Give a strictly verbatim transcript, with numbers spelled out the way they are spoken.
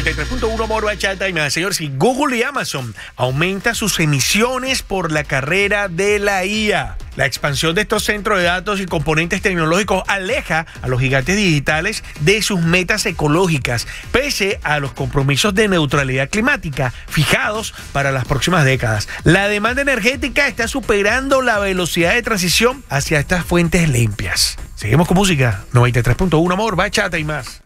noventa y tres punto uno Amor, Bachata y más. Señores, si Google y Amazon aumentan sus emisiones por la carrera de la I A. La expansión de estos centros de datos y componentes tecnológicos aleja a los gigantes digitales de sus metas ecológicas, pese a los compromisos de neutralidad climática fijados para las próximas décadas. La demanda energética está superando la velocidad de transición hacia estas fuentes limpias. Seguimos con música. noventa y tres punto uno Amor, Bachata y más.